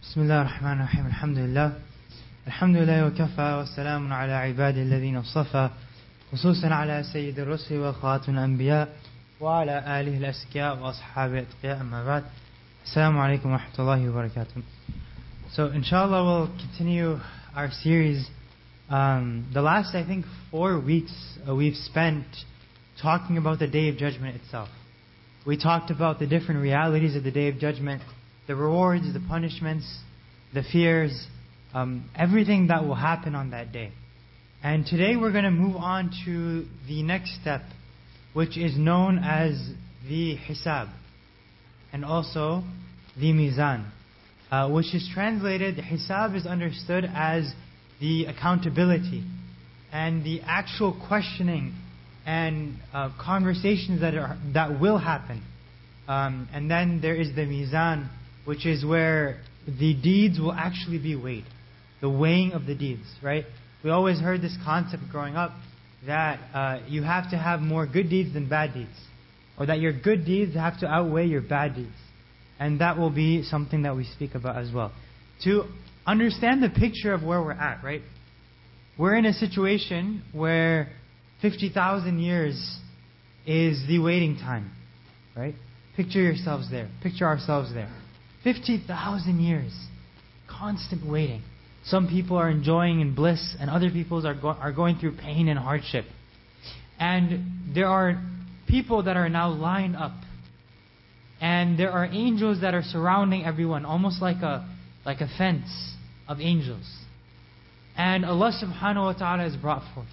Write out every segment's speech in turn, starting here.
بسم الله الرحمن الرحيم الحمد لله وكفى والسلام على عباده الذين اصطفى خصوصا على سيد الرسل وخاتم الأنبياء وعلى آله الأزكياء وأصحابه الأتقياء أما بعد السلام عليكم ورحمة الله وبركاته. So inshallah we'll continue our series. The last 4 weeks we've spent talking about the Day of Judgment itself. We talked about the different realities of the Day of Judgment, the rewards, the punishments, the fears, everything that will happen on that day. And today we're going to move on to the next step, which is known as the Hisab, and also the Mizan, which is translated, the Hisab is understood as the accountability and the actual questioning and conversations that will happen. And then there is the Mizan, which is where the deeds will actually be weighed. The weighing of the deeds, right? We always heard this concept growing up that you have to have more good deeds than bad deeds, or that your good deeds have to outweigh your bad deeds. And that will be something that we speak about as well. To understand the picture of where we're at, right? We're in a situation where 50,000 years is the waiting time, right? Picture yourselves there. Picture ourselves there. 50,000 years. Constant waiting. Some people are enjoying in bliss, and other people are going through pain and hardship. And there are people that are now lined up. And there are angels that are surrounding everyone, almost like a fence of angels. And Allah subhanahu wa ta'ala is brought forth.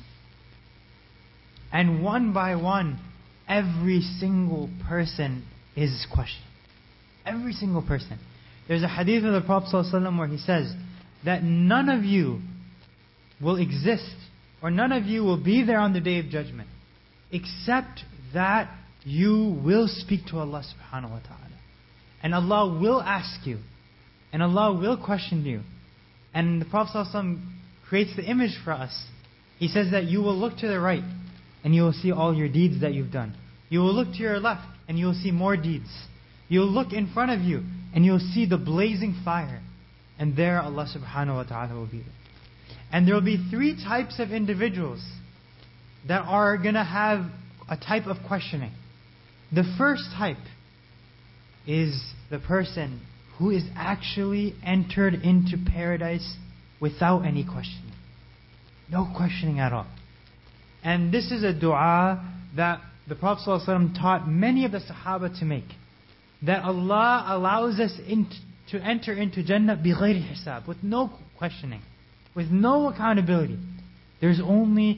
And one by one, every single person is questioned. Every single person. There's a hadith of the Prophet ﷺ where he says that none of you will exist, or none of you will be there on the Day of Judgment, except that you will speak to Allah subhanahu wa ta'ala. And Allah will ask you. And Allah will question you. And the Prophet ﷺ creates the image for us. He says that you will look to the right, and you will see all your deeds that you've done. You will look to your left, and you will see more deeds. You'll look in front of you, and you'll see the blazing fire. And there Allah subhanahu wa ta'ala will be there. And there will be 3 types of individuals that are going to have a type of questioning. The first type is the person who is actually entered into paradise without any questioning. No questioning at all. And this is a dua that the Prophet ﷺ taught many of the Sahaba to make. That Allah allows us to enter into Jannah بِغَيْرِ hisab, with no questioning, with no accountability. There's only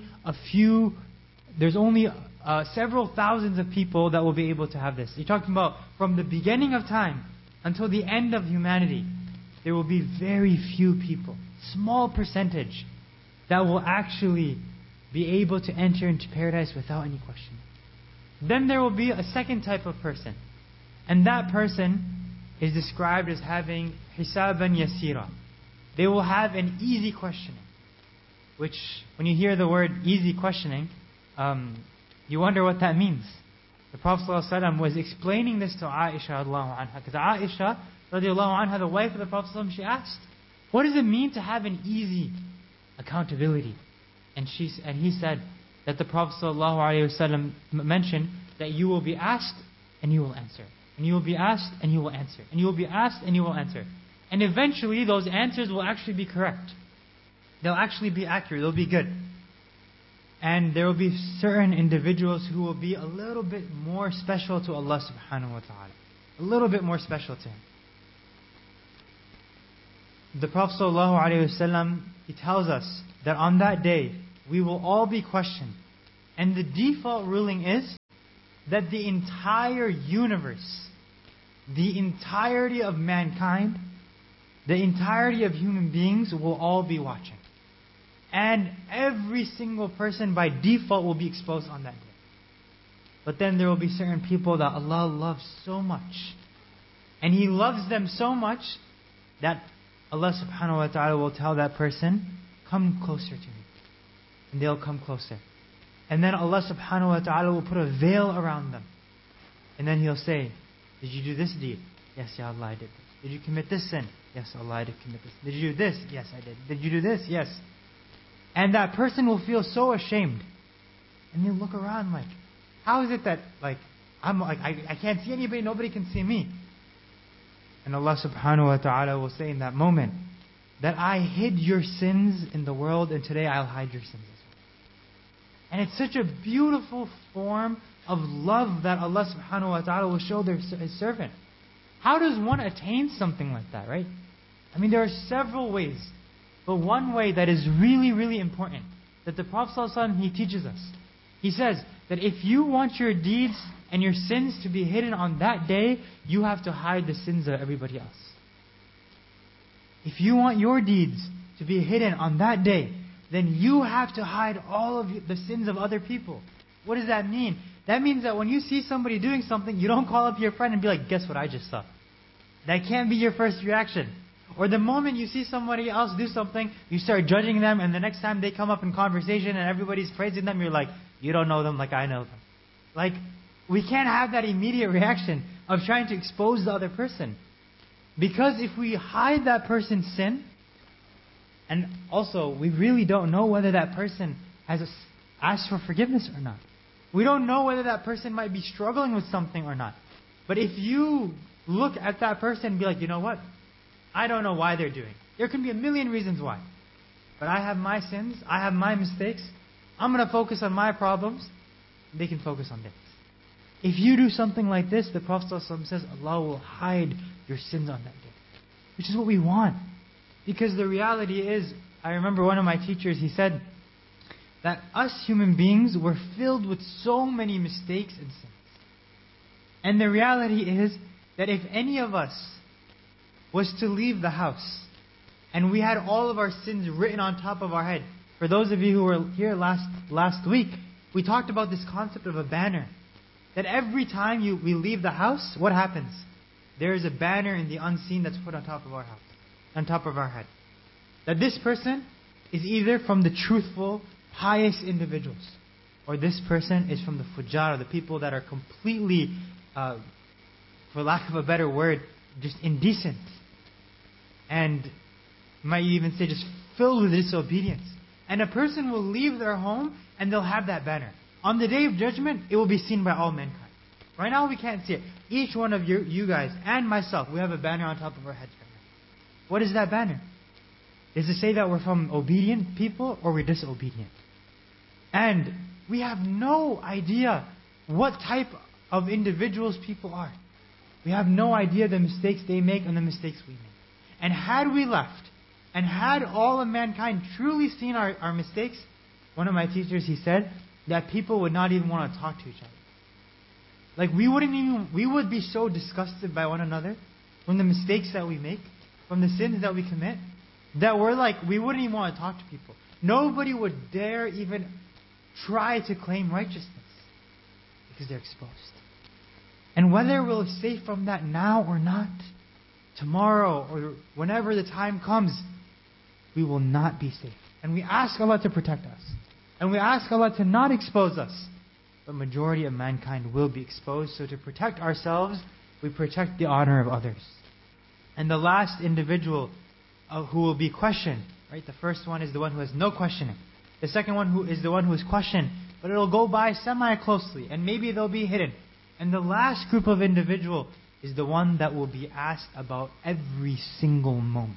several thousands of people that will be able to have this. You're talking about from the beginning of time until the end of humanity, there will be very few people, small percentage, that will actually be able to enter into paradise without any question. Then there will be a second type of person. And that person is described as having hisaban yasira. They will have an easy questioning. Which, when you hear the word easy questioning, you wonder what that means. The Prophet ﷺ was explaining this to Aisha radiallahu anha. Because Aisha radiallahu anha, the wife of the Prophet ﷺ, she asked, what does it mean to have an easy accountability? And he said that the Prophet ﷺ mentioned that you will be asked and you will answer. And you will be asked and you will answer. And you will be asked and you will answer. And eventually those answers will actually be correct. They'll actually be accurate. They'll be good. And there will be certain individuals who will be a little bit more special to Allah subhanahu wa ta'ala. A little bit more special to Him. The Prophet ﷺ, he tells us that on that day, we will all be questioned. And the default ruling is that the entire universe, the entirety of mankind, the entirety of human beings will all be watching. And every single person by default will be exposed on that day. But then there will be certain people that Allah loves so much. And He loves them so much that Allah subhanahu wa ta'ala will tell that person, come closer to me. And they'll come closer. And then Allah subhanahu wa ta'ala will put a veil around them. And then He'll say, did you do this deed? Yes, Ya Allah, I did this. Did you commit this sin? Yes, Allah, I did commit this. Did you do this? Yes, I did. Did you do this? Yes. And that person will feel so ashamed. And they'll look around like, how is it that, I can't see anybody, nobody can see me? And Allah subhanahu wa ta'ala will say in that moment, that I hid your sins in the world, and today I'll hide your sins as well. And it's such a beautiful form of love that Allah subhanahu wa ta'ala will show His servant. How does one attain something like that, right? I mean, there are several ways. But one way that is really, really important, that the Prophet ﷺ, he teaches us. He says that if you want your deeds and your sins to be hidden on that day, you have to hide the sins of everybody else. If you want your deeds to be hidden on that day, then you have to hide all of the sins of other people. What does that mean? That means that when you see somebody doing something, you don't call up your friend and be like, guess what I just saw? That can't be your first reaction. Or the moment you see somebody else do something, you start judging them, and the next time they come up in conversation and everybody's praising them, you're like, you don't know them like I know them. Like, we can't have that immediate reaction of trying to expose the other person. Because if we hide that person's sin, and also we really don't know whether that person has asked for forgiveness or not. We don't know whether that person might be struggling with something or not. But if you look at that person and be like, you know what? I don't know why they're doing it. There can be a million reasons why. But I have my sins. I have my mistakes. I'm going to focus on my problems. They can focus on theirs. If you do something like this, the Prophet ﷺ says, Allah will hide your sins on that day. Which is what we want. Because the reality is, I remember one of my teachers, he said that us human beings were filled with so many mistakes and sins. And the reality is that if any of us was to leave the house and we had all of our sins written on top of our head. For those of you who were here last week, we talked about this concept of a banner. That every time we leave the house, what happens? There is a banner in the unseen that's put on top of our house, on top of our head. That this person is either from the truthful, pious individuals, or this person is from the fujar, the people that are completely, for lack of a better word, just indecent. And might even say just filled with disobedience. And a person will leave their home and they'll have that banner. On the day of judgment, it will be seen by all mankind. Right now we can't see it. Each one of you guys and myself, we have a banner on top of our heads right now. What is that banner? Does it say that we're from obedient people or we're disobedient? And we have no idea what type of individuals people are. We have no idea the mistakes they make and the mistakes we make. And had we left, and had all of mankind truly seen our mistakes, one of my teachers, he said, that people would not even want to talk to each other. Like we would be so disgusted by one another from the mistakes that we make, from the sins that we commit, that we wouldn't even want to talk to people. Nobody would dare even try to claim righteousness because they're exposed. And whether we'll be safe from that now or not, tomorrow or whenever the time comes, we will not be safe. And we ask Allah to protect us. And we ask Allah to not expose us. But majority of mankind will be exposed. So to protect ourselves, we protect the honor of others. And the last individual who will be questioned, right? The first one is the one who has no questioning. The second one is the one who is questioned, but it'll go by semi-closely. And maybe they'll be hidden. And the last group of individual is the one that will be asked about every single moment.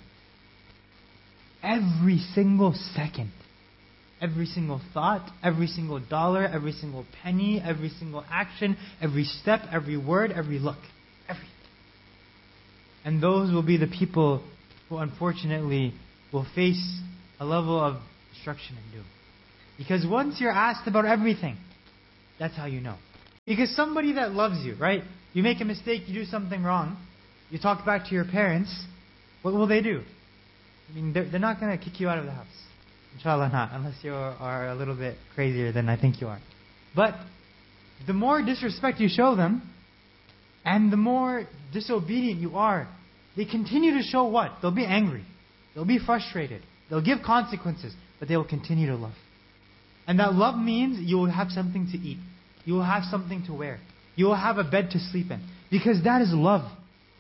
Every single second. Every single thought, every single dollar, every single penny, every single action, every step, every word, every look. Everything. And those will be the people who unfortunately will face a level of destruction and doom. Because once you're asked about everything, that's how you know. Because somebody that loves you, right? You make a mistake, you do something wrong, you talk back to your parents, what will they do? I mean, they're not going to kick you out of the house. Inshallah not, unless you are a little bit crazier than I think you are. But the more disrespect you show them, and the more disobedient you are, they continue to show what? They'll be angry. They'll be frustrated. They'll give consequences, but they will continue to love. And that love means you will have something to eat. You will have something to wear. You will have a bed to sleep in. Because that is love.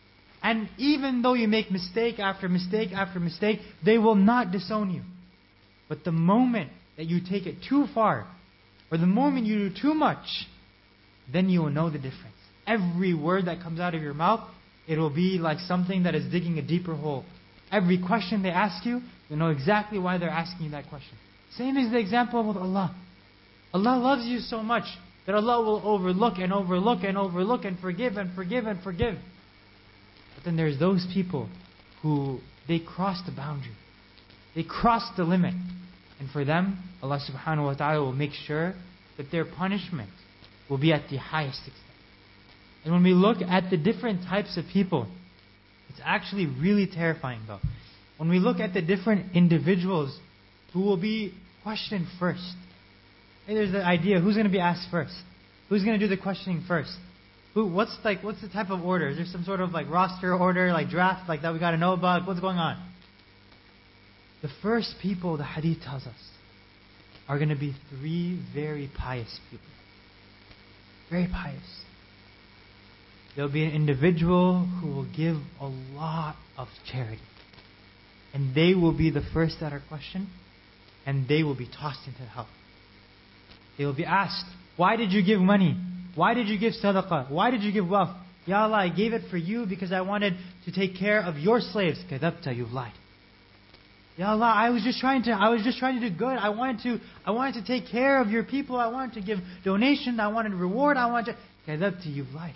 And even though you make mistake after mistake after mistake, they will not disown you. But the moment that you take it too far, or the moment you do too much, then you will know the difference. Every word that comes out of your mouth, it will be like something that is digging a deeper hole. Every question they ask you, you'll know exactly why they're asking you that question. Same as the example with Allah. Allah loves you so much that Allah will overlook and overlook and overlook and forgive and forgive and forgive. But then there's those people who, they cross the boundary. They cross the limit. And for them, Allah subhanahu wa ta'ala will make sure that their punishment will be at the highest extent. And when we look at the different types of people, it's actually really terrifying though. When we look at the different individuals who will be questioned first. Hey, there's the idea, who's going to be asked first? Who's going to do the questioning first? What's the type of order? Is there some sort of like roster order, like draft, like that we got to know about? What's going on? The first people, the hadith tells us, are going to be 3 very pious people. Very pious. There'll be an individual who will give a lot of charity. And they will be the first that are questioned. And they will be tossed into hell. They will be asked, why did you give money? Why did you give sadaqah? Why did you give wealth? Ya Allah, I gave it for you because I wanted to take care of your slaves. Kadabta, you've lied. Ya Allah, I was just trying to do good. I wanted to take care of your people. I wanted to give donation. I wanted reward. Kadabta, you've lied.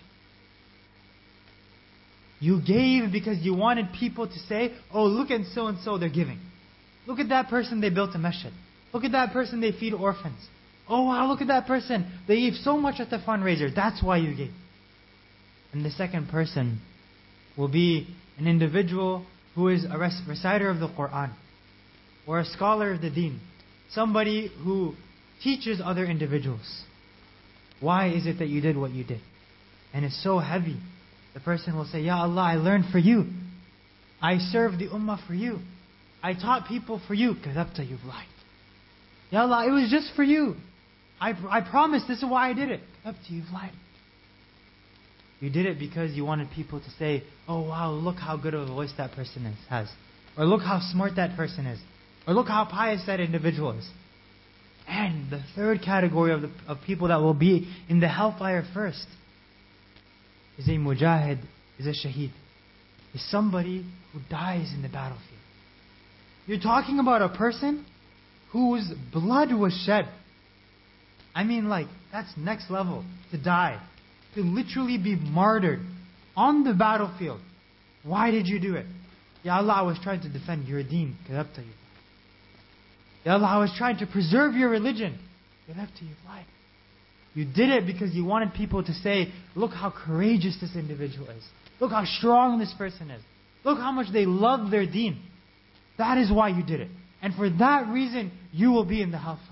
You gave because you wanted people to say, oh, look at so-and-so, they're giving. Look at that person, they built a masjid. Look at that person, they feed orphans. Oh wow, look at that person, they gave so much at the fundraiser. That's why you gave. And the second person will be an individual who is a reciter of the Quran, or a scholar of the deen. Somebody who teaches other individuals. Why is it that you did what you did? And it's so heavy. The person will say, Ya Allah, I learned for you. I served the ummah for you. I taught people for you. Kadabta, you've lied. Ya Allah, it was just for you. I promised this is why I did it. Kadabta, you've lied. You did it because you wanted people to say, oh wow, look how good of a voice that person has. Or look how smart that person is. Or look how pious that individual is. And the third category of people that will be in the hellfire first is a mujahid, is a shaheed. Is somebody who dies in the battlefield. You're talking about a person whose blood was shed. I mean, like, that's next level. To die. To literally be martyred on the battlefield. Why did you do it? Ya Allah, I was trying to defend your deen. Kadabta, you lied. Ya Allah, I was trying to preserve your religion. Kadabta, you lied. You did it because you wanted people to say, look how courageous this individual is. Look how strong this person is. Look how much they love their deen. That is why you did it. And for that reason, you will be in the hellfire.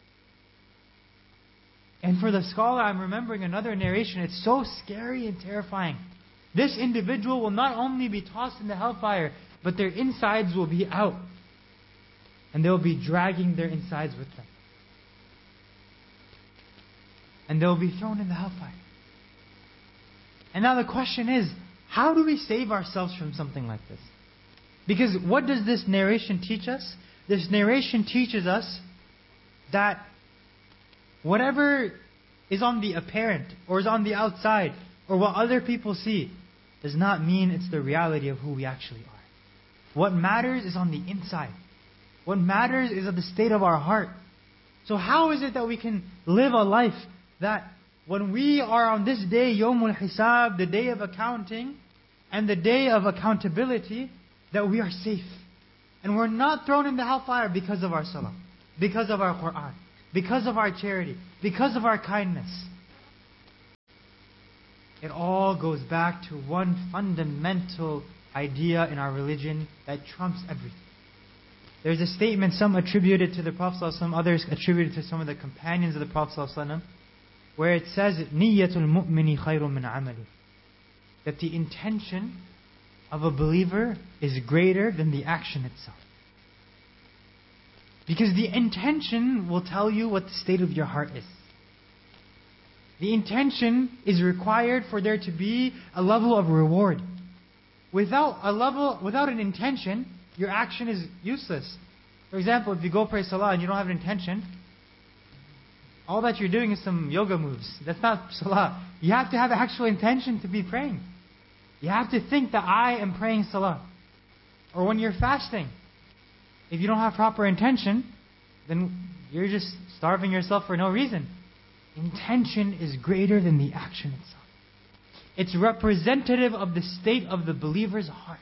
And for the scholar, I'm remembering another narration. It's so scary and terrifying. This individual will not only be tossed in the hellfire, but their insides will be out. And they'll be dragging their insides with them. And they'll be thrown in the hellfire. And now the question is, how do we save ourselves from something like this? Because what does this narration teach us? This narration teaches us that whatever is on the apparent, or is on the outside, or what other people see, does not mean it's the reality of who we actually are. What matters is on the inside. What matters is at the state of our heart. So how is it that we can live a life that when we are on this day, Yawmul Hisab, the day of accounting, and the day of accountability, that we are safe. And we're not thrown in the hellfire because of our salah, because of our Quran, because of our charity, because of our kindness. It all goes back to one fundamental idea in our religion that trumps everything. There's a statement, some attribute it to the Prophet ﷺ, others attribute it to some of the companions of the Prophet ﷺ, where it says, نِيَّةُ الْمُؤْمِنِ خَيْرٌ مِنْ عَمَلِهِ, that the intention of a believer is greater than the action itself. Because the intention will tell you what the state of your heart is. The intention is required for there to be a level of reward. without an intention, your action is useless. For example, if you go pray salah and you don't have an intention, all that you're doing is some yoga moves. That's not salah. You have to have actual intention to be praying. You have to think that I am praying salah. Or when you're fasting, if you don't have proper intention, then you're just starving yourself for no reason. Intention is greater than the action itself. It's representative of the state of the believer's heart.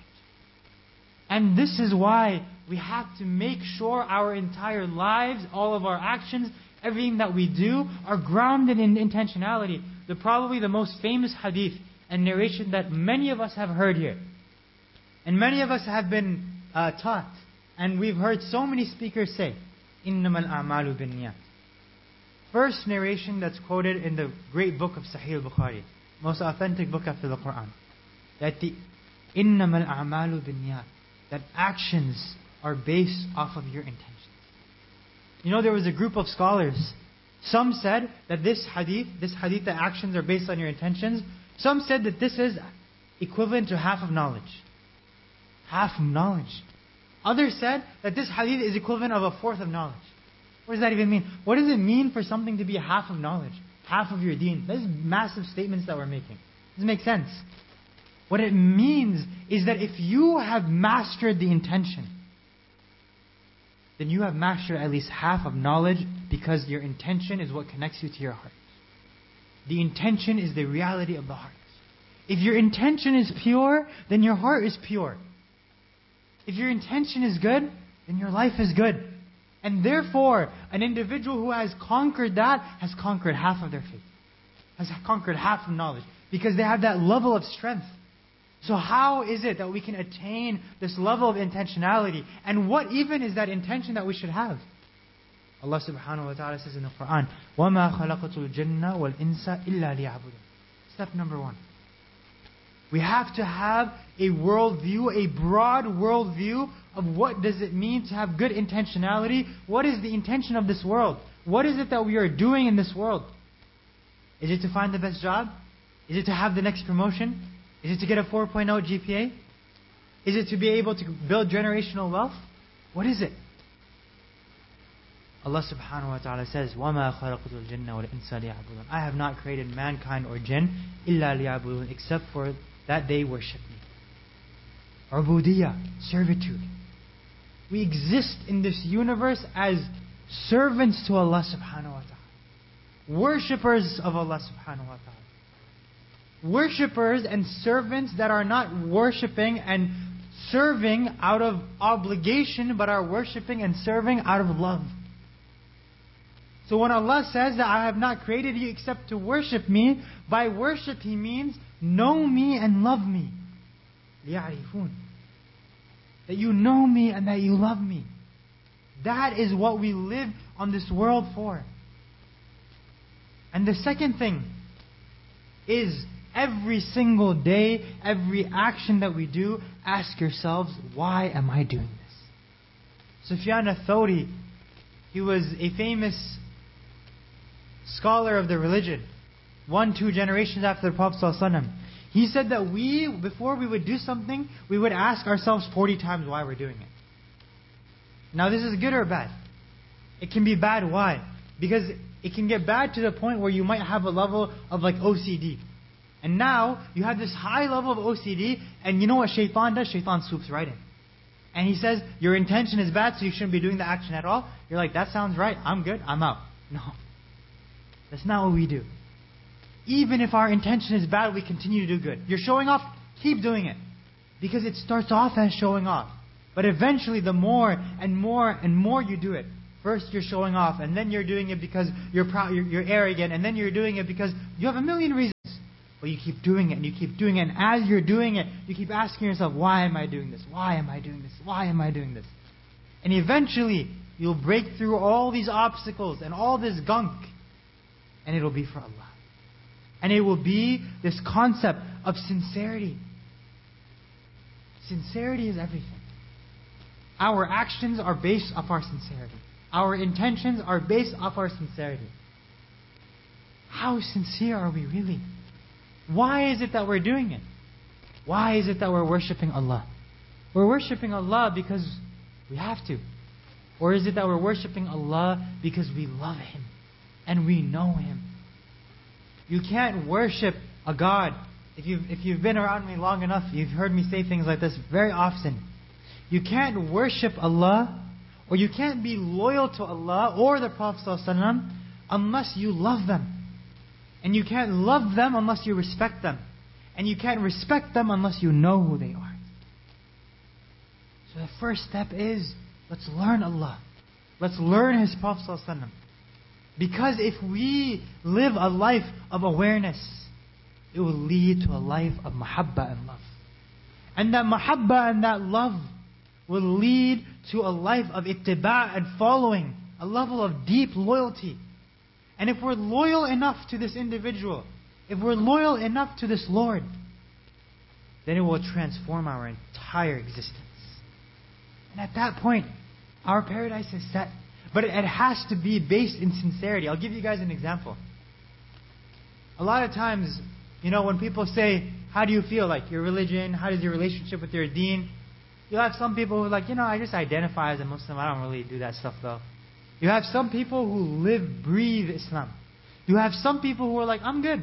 And this is why we have to make sure our entire lives, all of our actions, everything that we do are grounded in intentionality. Probably the most famous hadith and narration that many of us have heard here. And many of us have been taught. And we've heard so many speakers say, إِنَّمَا الْأَعْمَالُ بِالنِّيَّاتِ. First narration that's quoted in the great book of Sahih al-Bukhari, most authentic book after the Quran, that the إِنَّمَا الْأَعْمَالُ بِالنِّيَّاتِ, that actions are based off of your intentions. You know, there was a group of scholars. Some said that this hadith, that actions are based on your intentions, some said that this is equivalent to half of knowledge. Half of knowledge. Others said that this hadith is equivalent of a fourth of knowledge. What does that even mean? What does it mean for something to be half of knowledge? Half of your deen? These massive statements that we're making. Does it make sense? What it means is that if you have mastered the intention, then you have mastered at least half of knowledge, because your intention is what connects you to your heart. The intention is the reality of the heart. If your intention is pure, then your heart is pure. If your intention is good, then your life is good. And therefore, an individual who has conquered that has conquered half of their faith. Has conquered half of knowledge. Because they have that level of strength. So how is it that we can attain this level of intentionality? And what even is that intention that we should have? Allah subhanahu wa ta'ala says in the Quran, وَمَا خَلَقَتُ الْجَنَّ وَالْإِنسَ إِلَّا لِيَعْبُدُونَ. Step number 1. We have to have a worldview, a broad worldview of what does it mean to have good intentionality. What is the intention of this world? What is it that we are doing in this world? Is it to find the best job? Is it to have the next promotion? Is it to get a 4.0 GPA? Is it to be able to build generational wealth? What is it? Allah subhanahu wa ta'ala says, وَمَا خَلَقْتُ الْجِنَّ وَالْإِنسَ لِيَعْبُدُونَ. I have not created mankind or jinn إِلَّا لِيَعْبُدُونَ, except for that they worship me. Ubudiyya, servitude. We exist in this universe as servants to Allah subhanahu wa ta'ala. Worshippers of Allah subhanahu wa ta'ala. Worshippers and servants that are not worshipping and serving out of obligation, but are worshipping and serving out of love. So when Allah says that I have not created you except to worship me, by worship He means know me and love me. لِيَعْرِفُونَ. That you know me and that you love me. That is what we live on this world for. And the second thing is, every single day, every action that we do, ask yourselves, why am I doing this? Sufyan al-Thawri, he was a famous scholar of the religion, 1-2 generations after the Prophet ﷺ. He said that before we would do something, we would ask ourselves 40 times why we're doing it. Now this is good or bad? It can be bad. Why? Because it can get bad to the point where you might have a level of like OCD. And now you have this high level of OCD, and you know what Shaitan does? Shaitan swoops right in. And he says, your intention is bad, so you shouldn't be doing the action at all. You're like, that sounds right, I'm good, I'm out. No. That's not what we do. Even if our intention is bad, we continue to do good. You're showing off, keep doing it. Because it starts off as showing off. But eventually, the more and more and more you do it, first you're showing off, and then you're doing it because you're proud, you're arrogant, and then you're doing it because you have a million reasons. But you keep doing it, and you keep doing it, and as you're doing it, you keep asking yourself, why am I doing this? Why am I doing this? Why am I doing this? And eventually, you'll break through all these obstacles and all this gunk, and it'll be for Allah. And it will be this concept of sincerity. Sincerity is everything. Our actions are based off our sincerity. Our intentions are based off our sincerity. How sincere are we really? Why is it that we're doing it? Why is it that we're worshipping Allah? We're worshipping Allah because we have to. Or is it that we're worshipping Allah because we love Him and we know Him? You can't worship a God. If you've been around me long enough, you've heard me say things like this very often. You can't worship Allah, or you can't be loyal to Allah or the Prophet ﷺ unless you love them. And you can't love them unless you respect them. And you can't respect them unless you know who they are. So the first step is, let's learn Allah. Let's learn His Prophet ﷺ. Because if we live a life of awareness, it will lead to a life of mahabba and love. And that mahabba and that love will lead to a life of ittiba' and following, a level of deep loyalty. And if we're loyal enough to this individual, if we're loyal enough to this Lord, then it will transform our entire existence. And at that point, our paradise is set. But it has to be based in sincerity. I'll give you guys an example. A lot of times, when people say, how do you feel? Like your religion, how is your relationship with your deen? You'll have some people who are like, I just identify as a Muslim. I don't really do that stuff though. You have some people who live, breathe Islam. You have some people who are like, I'm good.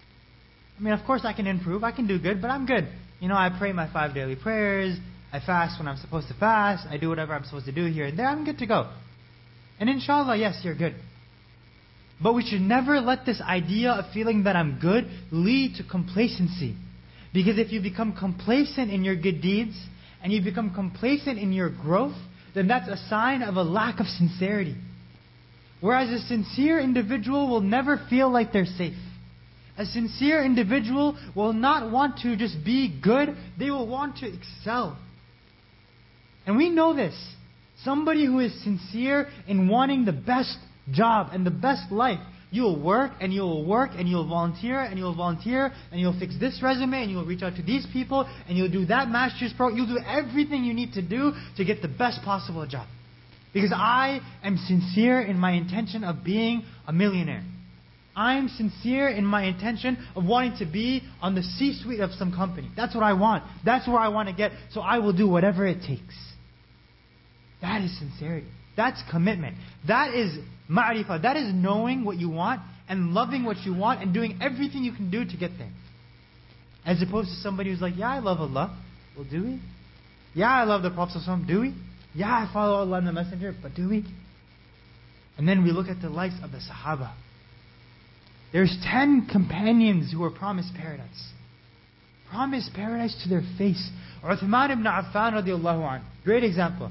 Of course I can improve. I can do good, but I'm good. I pray my 5 daily prayers. I fast when I'm supposed to fast. I do whatever I'm supposed to do here and there. I'm good to go. And inshallah, yes, you're good. But we should never let this idea of feeling that I'm good lead to complacency. Because if you become complacent in your good deeds, and you become complacent in your growth, then that's a sign of a lack of sincerity. Whereas a sincere individual will never feel like they're safe. A sincere individual will not want to just be good, they will want to excel. And we know this. Somebody who is sincere in wanting the best job and the best life, you'll work and you'll work and you'll volunteer and you'll volunteer and you'll fix this resume and you'll reach out to these people and you'll do that master's program. You'll do everything you need to do to get the best possible job. Because I am sincere in my intention of being a millionaire. I'm sincere in my intention of wanting to be on the C-suite of some company. That's what I want. That's where I want to get. So I will do whatever it takes. That is sincerity. That's commitment. That is ma'rifah. That is knowing what you want and loving what you want and doing everything you can do to get there. As opposed to somebody who's like, yeah, I love Allah. Well, do we? Yeah, I love the Prophet ﷺ. Do we? Yeah, I follow Allah and the Messenger. But do we? And then we look at the likes of the Sahaba. There's 10 companions who were promised paradise. Promised paradise to their face. Uthman ibn Affan radiallahu anhu. Great example.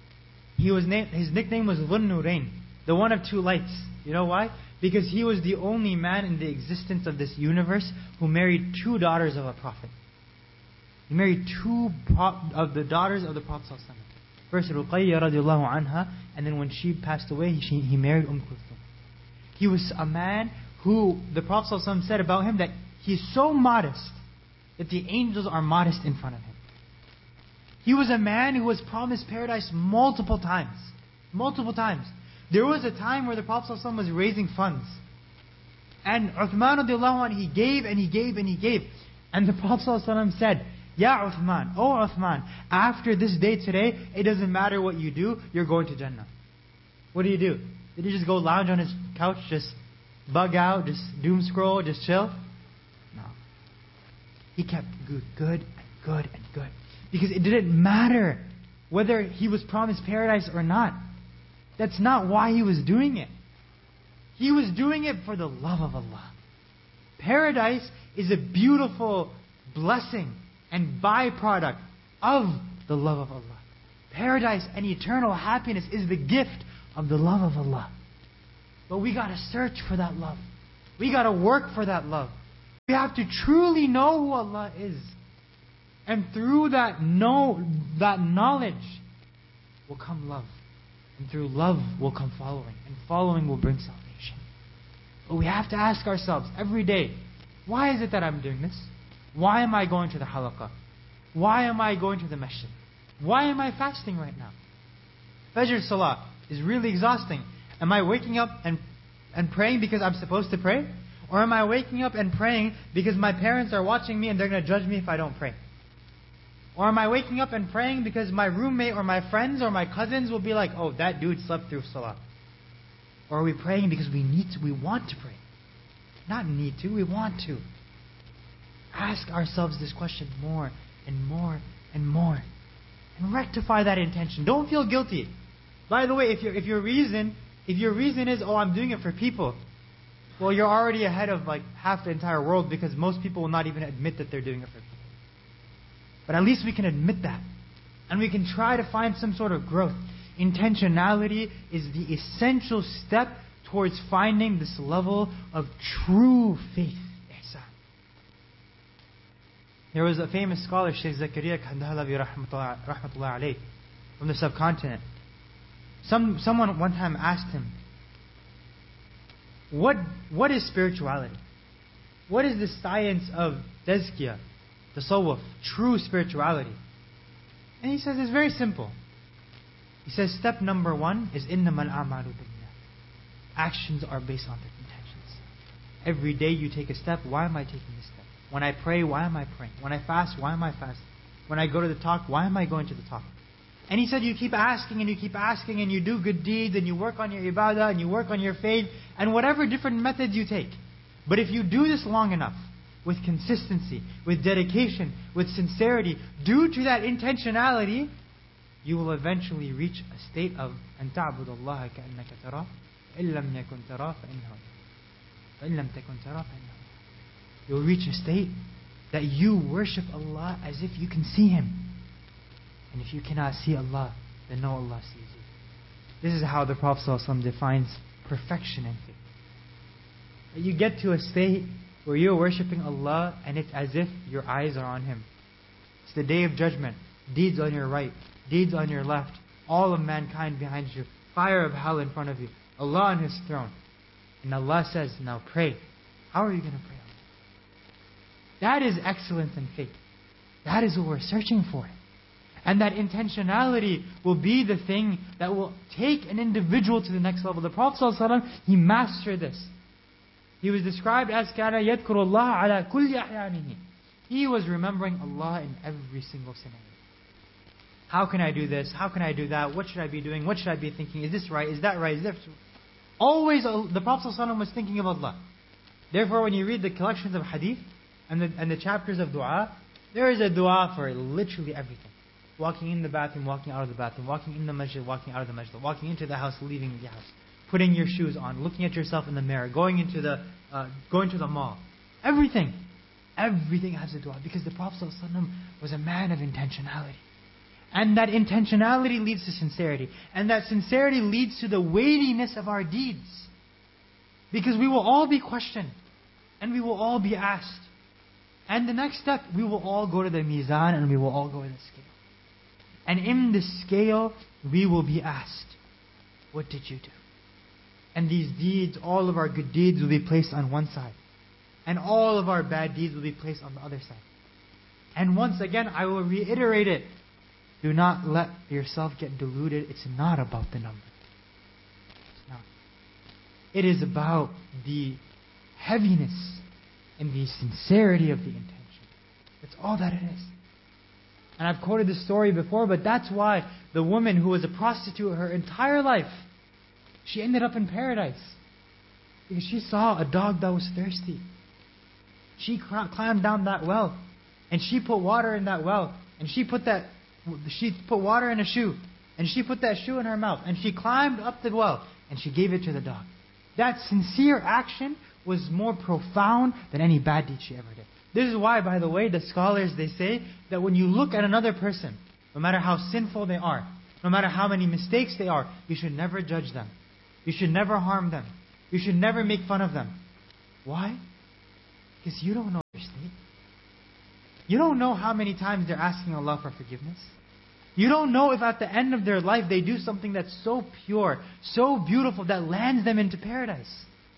His nickname was Dhun Nurayn, the one of two lights. You know why? Because he was the only man in the existence of this universe who married 2 daughters of a prophet. He married 2 of the daughters of the Prophet ﷺ. First Ruqayya radiallahu anha, and then when she passed away, he married Kulthum. He was a man who the Prophet ﷺ said about him that he's so modest that the angels are modest in front of him. He was a man who was promised paradise multiple times. Multiple times. There was a time where the Prophet ﷺ was raising funds. And Uthman radiallahu anhu, he gave and he gave and he gave. And the Prophet ﷺ said, Ya Uthman, oh Uthman, after this day today, it doesn't matter what you do, you're going to Jannah. What do? Did he just go lounge on his couch, just bug out, just doom scroll, just chill? No. He kept good and good and good. Because it didn't matter whether he was promised paradise or not. That's not why he was doing it. He was doing it for the love of Allah. Paradise is a beautiful blessing and byproduct of the love of Allah. Paradise and eternal happiness is the gift of the love of Allah. But we got to search for that love. We got to work for that love. We have to truly know who Allah is. And through that knowledge will come love. And through love will come following. And following will bring salvation. But we have to ask ourselves every day, why is it that I'm doing this? Why am I going to the halaqah? Why am I going to the masjid? Why am I fasting right now? Fajr salah is really exhausting. Am I waking up and praying because I'm supposed to pray? Or am I waking up and praying because my parents are watching me and they're going to judge me if I don't pray? Or am I waking up and praying because my roommate or my friends or my cousins will be like, oh, that dude slept through salah? Or are we praying because we want to pray? Not need to, we want to. Ask ourselves this question more and more and more. And rectify that intention. Don't feel guilty. By the way, if your reason is, oh, I'm doing it for people, well, you're already ahead of like half the entire world, because most people will not even admit that they're doing it for people. But at least we can admit that. And we can try to find some sort of growth. Intentionality is the essential step towards finding this level of true faith. Ihsan. There was a famous scholar, Shaykh Zakaria Kandahalavi rahmatullah alayh, from the subcontinent. Someone one time asked him, what is spirituality? What is the science of tazkiyah, tasawwuf, true spirituality? And he says it's very simple. He says step number 1 is innamal a'malu binniyat. Actions are based on their intentions. Every day you take a step. Why am I taking this step? When I pray, why am I praying? When I fast, why am I fasting? When I go to the talk, why am I going to the talk? And he said you keep asking and you keep asking and you do good deeds and you work on your ibadah and you work on your faith and whatever different methods you take. But if you do this long enough, with consistency, with dedication, with sincerity, due to that intentionality, you will eventually reach a state of أن تعبد الله كأنك تراه إن لم يكن تراه فإنه فإن لم تكن تراه فإنه. You'll reach a state that you worship Allah as if you can see Him. And if you cannot see Allah, then know Allah sees you. This is how the Prophet ﷺ defines perfection in faith. You get to a state where you're worshipping Allah and it's as if your eyes are on Him. It's the day of judgment. Deeds on your right, deeds on your left, all of mankind behind you, fire of hell in front of you, Allah on His throne. And Allah says, now pray. How are you going to pray? That is excellence in faith. That is what we're searching for. And that intentionality will be the thing that will take an individual to the next level. The Prophet ﷺ, he mastered this. He was described as كَانَ يَذْكُرُ اللَّهَ عَلَى كُلِّ أَحْيَانِهِ. He was remembering Allah in every single scenario. How can I do this? How can I do that? What should I be doing? What should I be thinking? Is this right? Is that right? Is that... Always the Prophet ﷺ was thinking of Allah. Therefore, when you read the collections of hadith and the chapters of dua, there is a dua for literally everything. Walking in the bathroom, walking out of the bathroom, walking in the masjid, walking out of the masjid, walking into the house, leaving the house, putting your shoes on, looking at yourself in the mirror, going to the mall. Everything has a dua, because the Prophet ﷺ was a man of intentionality. And that intentionality leads to sincerity. And that sincerity leads to the weightiness of our deeds. Because we will all be questioned. And we will all be asked. And the next step, we will all go to the mizan and we will all go to the scale. And in the scale, we will be asked, what did you do? And these deeds, all of our good deeds will be placed on one side. And all of our bad deeds will be placed on the other side. And once again, I will reiterate it. Do not let yourself get deluded. It's not about the number. It's not. It is about the heaviness and the sincerity of the intention. That's all that it is. And I've quoted this story before, but that's why the woman who was a prostitute her entire life, she ended up in paradise. Because she saw a dog that was thirsty. She climbed down that well. And she put water in that well. And she put water in a shoe. And she put that shoe in her mouth. And she climbed up the well. And she gave it to the dog. That sincere action was more profound than any bad deed she ever did. This is why, by the way, the scholars, they say that when you look at another person, no matter how sinful they are, no matter how many mistakes they are, you should never judge them. You should never harm them. You should never make fun of them. Why? Because you don't know their state. You don't know how many times they're asking Allah for forgiveness. You don't know if at the end of their life they do something that's so pure, so beautiful, that lands them into paradise.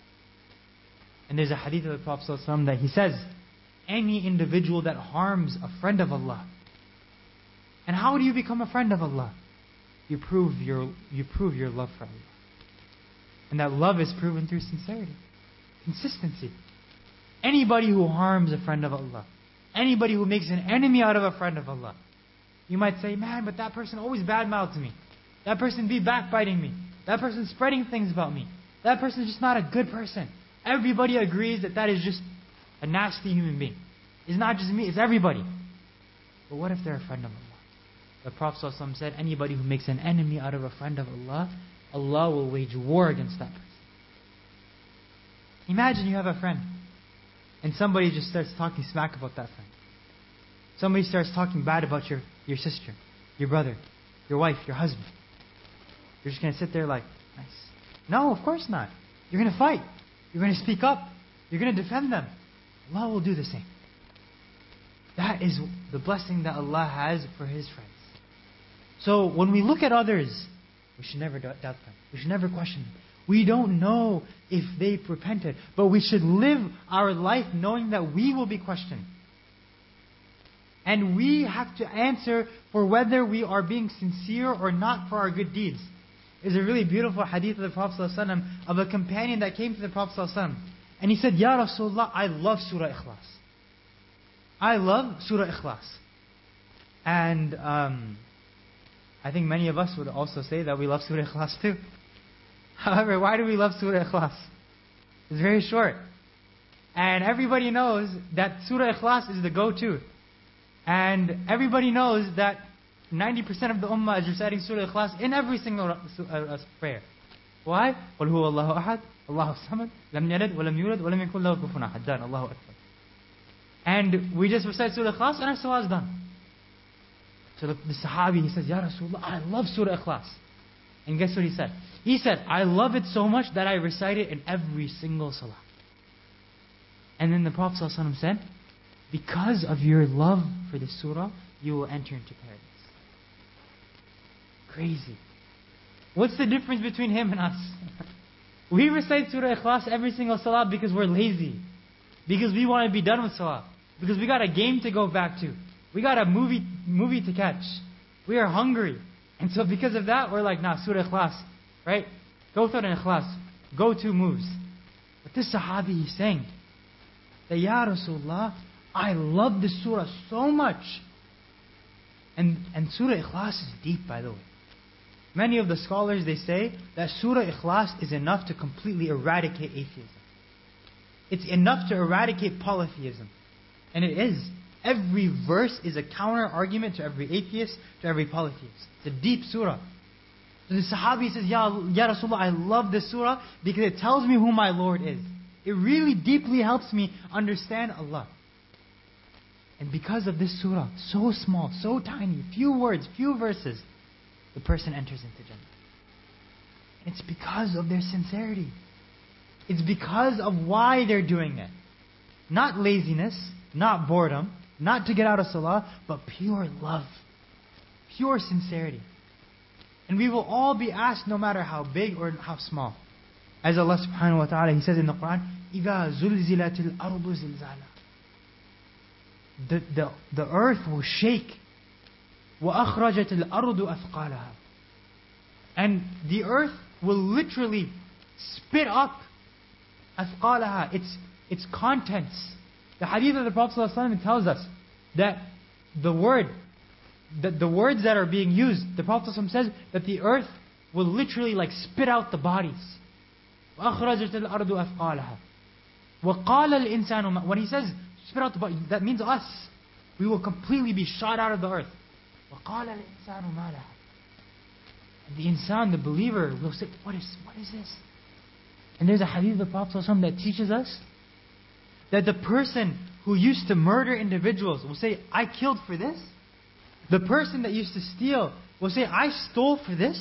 And there's a hadith of the Prophet ﷺ that he says, any individual that harms a friend of Allah. And how do you become a friend of Allah? You prove your love for Allah. And that love is proven through sincerity, consistency. Anybody who harms a friend of Allah, anybody who makes an enemy out of a friend of Allah. You might say, man, but that person always badmouthed me. That person be backbiting me. That person spreading things about me. That person is just not a good person. Everybody agrees that that is just a nasty human being. It's not just me, it's everybody. But what if they're a friend of Allah? The Prophet ﷺ said, anybody who makes an enemy out of a friend of Allah, Allah will wage war against that person. Imagine you have a friend, and somebody just starts talking smack about that friend. Somebody starts talking bad about your sister, your brother, your wife, your husband. You're just going to sit there like, nice. No, of course not. You're going to fight. You're going to speak up. You're going to defend them. Allah will do the same. That is the blessing that Allah has for His friends. So when we look at others, we should never doubt them. We should never question them. We don't know if they've repented, but we should live our life knowing that we will be questioned. And we have to answer for whether we are being sincere or not for our good deeds. There's a really beautiful hadith of the Prophet ﷺ of a companion that came to the Prophet ﷺ. And he said, Ya Rasulullah, I love Surah Ikhlas. I love Surah Ikhlas. And I think many of us would also say that we love Surah Ikhlas too. However, why do we love Surah Ikhlas? It's very short. And everybody knows that Surah Ikhlas is the go-to. And everybody knows that 90% of the ummah is reciting Surah Ikhlas in every single prayer. Why? قُلْ هُوَ اللَّهُ أَحَدٌ اللَّهُ الصَّمَدُ لَمْ يَلِدْ وَلَمْ يُولَدْ وَلَمْ يَكُنْ لَهُ كُفُوًا أَحَدٌ Done. Allahu Akbar. And we just recite Surah Ikhlas and our salah is done. So the Sahabi, he says, Ya Rasulullah, I love Surah Ikhlas. And guess what he said? He said, I love it so much that I recite it in every single salah. And then the Prophet ﷺ said, because of your love for this surah, you will enter into paradise. Crazy. What's the difference between him and us? We recite Surah Ikhlas every single salah because we're lazy. Because we want to be done with salah. Because we got a game to go back to. We got a movie to catch. We are hungry. And so because of that, we're like, nah, Surah Ikhlas. Right? Go through an Ikhlas. Go-to moves. But this Sahabi is saying that, Ya Rasulullah, I love this surah so much. And Surah Ikhlas is deep, by the way. Many of the scholars, they say that Surah Ikhlas is enough to completely eradicate atheism. It's enough to eradicate polytheism. And it is. Every verse is a counter-argument to every atheist, to every polytheist. It's a deep surah. So the Sahabi says, Ya Rasulullah, I love this surah because it tells me who my Lord is. It really deeply helps me understand Allah. And because of this surah, so small, so tiny, few words, few verses, the person enters into Jannah. It's because of their sincerity. It's because of why they're doing it. Not laziness, not boredom, not to get out of salah, but pure love. Pure sincerity. And we will all be asked no matter how big or how small. As Allah subhanahu wa ta'ala, He says in the Quran, إِذَا زُلْزِلَتِ الْأَرْضُ زِلْزَالًا. The earth will shake. وَأَخْرَجَتِ الْأَرْضُ أَثْقَالَهَا. And the earth will literally spit up أثقالها, its contents. The hadith of the Prophet ﷺ tells us that the words that are being used, the Prophet ﷺ says that the earth will literally like spit out the bodies. وَأَخْرَجَتِ الْأَرْضُ أَثْقَالَهَا وَقَالَ الْإِنسَانُ. When He says spit out the body, that means us. We will completely be shot out of the earth. وَقَالَ الْإِنسَانُ مَا لَهَا. And the insan, the believer, will say, what is this? And there's a hadith of the Prophet ﷺ that teaches us that the person who used to murder individuals will say, I killed for this. The person that used to steal will say, I stole for this.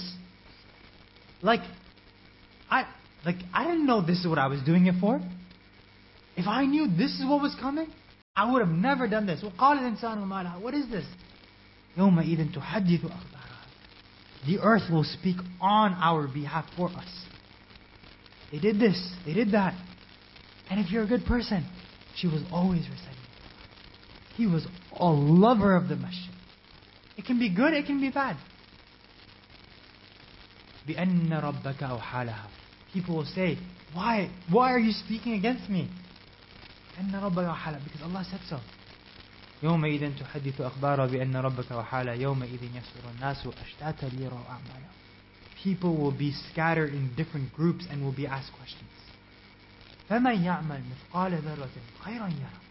I didn't know this is what I was doing it for. If I knew this is what was coming, I would have never done this. وَقَالَ الْإِنسَانُ مَا لَهَا. What is this? يَوْمَئِذٍ تُحَدِّثُ أَخْبَارَهَا. The earth will speak on our behalf for us. They did this, they did that. And if you're a good person, she was always reciting. He was a lover of the masjid. It can be good, it can be bad. بِأَنَّ رَبَّكَ أَوْحَالَهَا. People will say, why are you speaking against me? بأن ربك وحالا, because Allah said so. يومئذ تحدث أخبارها بأن ربك وحالا يومئذ يصدر الناس أشتاتا ليروا أعمالهم. People will be scattered in different groups and will be asked questions. فمن يعمل مثقال ذرة خيرا يره.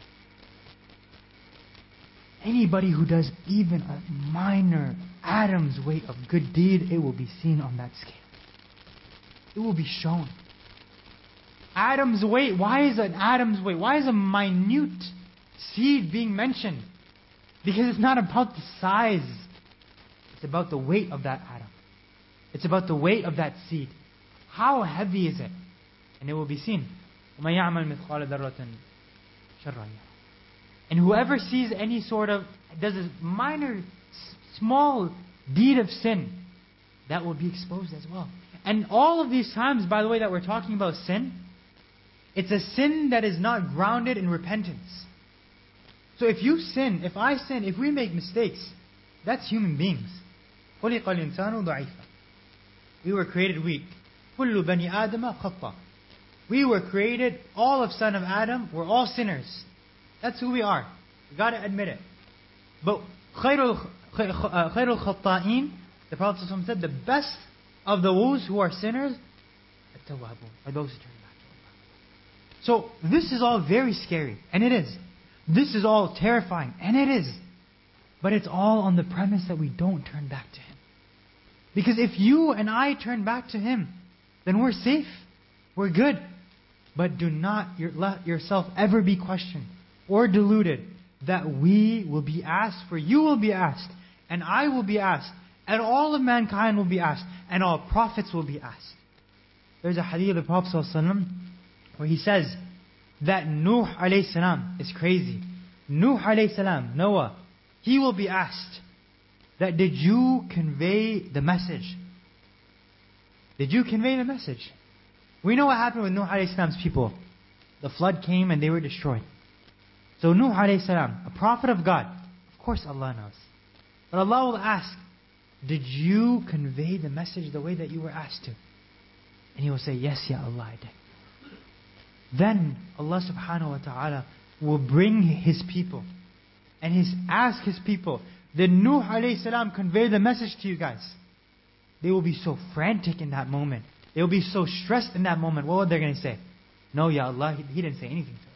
Anybody who does even a minor atom's weight of good deed, it will be seen on that scale. It will be shown. Atom's weight. Why is an atom's weight? Why is a minute seed being mentioned? Because it's not about the size. It's about the weight of that atom. It's about the weight of that seed. How heavy is it? And it will be seen. وَمَن يَعْمَلْ مِثْقَالَ ذَرَّةٍ شَرًّا يَرَهُ. And whoever sees any sort of, does a minor, small deed of sin, that will be exposed as well. And all of these times, by the way, that we're talking about sin, it's a sin that is not grounded in repentance. So if you sin, if I sin, if we make mistakes, that's human beings. خُلِقَ الْإِنسَانُ ضَعِيفًا. We were created weak. كُلُّ بَنِي آدَمَ خَطَّةً. We were created, all of son of Adam, we're all sinners. That's who we are. You got to admit it. But خَيْرُ الْخَطَّائِينَ, the Prophet ﷺ said, the best of those who are sinners are those who turn back to Allah. So this is all very scary, and it is. This is all terrifying, and it is. But it's all on the premise that we don't turn back to Him. Because if you and I turn back to Him, then we're safe, we're good. But do not let yourself ever be questioned or deluded that we will be asked, for you will be asked, and I will be asked, and all of mankind will be asked, and all prophets will be asked. There's a hadith of the Prophet ﷺ where he says that Nuh alayhi salam is crazy. Nuh alayhi salam, Noah, he will be asked that did you convey the message? Did you convey the message? We know what happened with Nuh alayhi salam's people. The flood came and they were destroyed. So Nuh alayhi salam, a prophet of God, of course Allah knows. But Allah will ask, did you convey the message the way that you were asked to? And he will say, yes, Ya Allah, I did. Then Allah subhanahu wa ta'ala will bring His people and ask His people, did Nuh alayhi salam convey the message to you guys? They will be so frantic in that moment. They will be so stressed in that moment. What are they going to say? No, Ya Allah, He didn't say anything to us.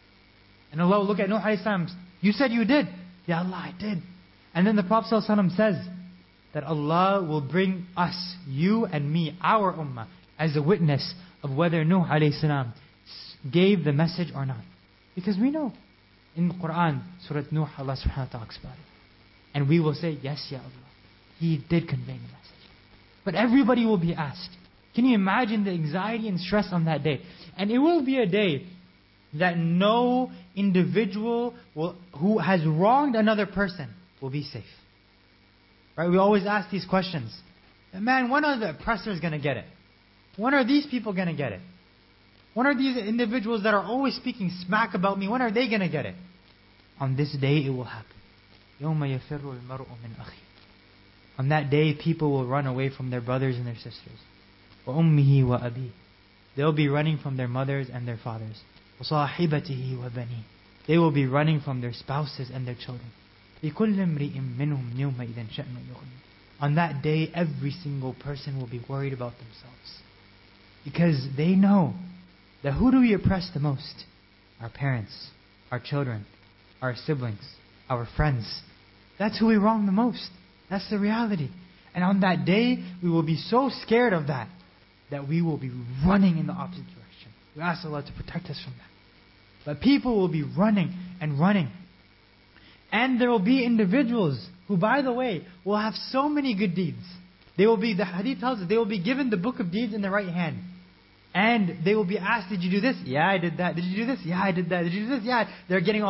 And Allah will look at Nuh alayhi salam, you said you did. Ya Allah, I did. And then the Prophet ﷺ says that Allah will bring us, you and me, our ummah, as a witness of whether Nuh alayhi salam gave the message or not. Because we know in the Quran, Surah Nuh, Allah subhanahu wa ta'ala talks about it. And we will say, yes, Ya Allah, He did convey the message. But everybody will be asked. Can you imagine the anxiety and stress on that day? And it will be a day that no individual who has wronged another person will be safe. Right? We always ask these questions. Man, when are the oppressors going to get it? When are these people going to get it? When are these individuals that are always speaking smack about me, when are they going to get it? On this day it will happen. يَوْمَ يَفِرُّ الْمَرْءُ مِنْ أَخِيهِ. On that day people will run away from their brothers and their sisters. وَأُمِّهِ وَأَبِيهِ. They'll be running from their mothers and their fathers. وَصَاحِبَتِهِ وَبَنِيهِ. They will be running from their spouses and their children. لِكُلِّ امْرِئٍ مِّنْهُمْ يَوْمَئِذٍ شَأْنٌ يُغْنِيهِ. On that day, every single person will be worried about themselves. Because they know that who do we oppress the most? Our parents, our children, our siblings, our friends. That's who we wrong the most. That's the reality. And on that day, we will be so scared of that we will be running in the opposite direction. We ask Allah to protect us from that. But people will be running and running. And there will be individuals who, by the way, will have so many good deeds. They will be, the hadith tells us, they will be given the book of deeds in the right hand. And they will be asked, did you do this? Yeah, I did that. Did you do this? Yeah, I did that. Did you do this? Yeah. They're getting all